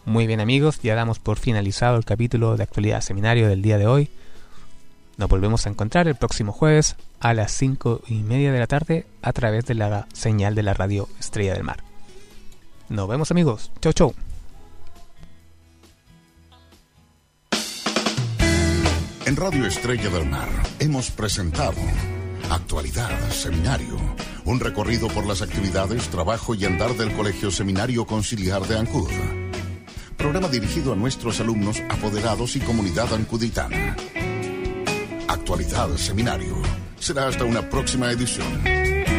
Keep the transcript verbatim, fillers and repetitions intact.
Muy bien amigos, ya damos por finalizado el capítulo de actualidad seminario del día de hoy. Nos volvemos a encontrar el próximo jueves a las cinco y media de la tarde a través de la señal de la radio Estrella del Mar. Nos vemos amigos, chau chau. En Radio Estrella del Mar hemos presentado Actualidad Seminario, un recorrido por las actividades, trabajo y andar del Colegio Seminario Conciliar de Ancud. Programa dirigido a nuestros alumnos, apoderados y comunidad ancuditana. Actualidad Seminario. Será hasta una próxima edición.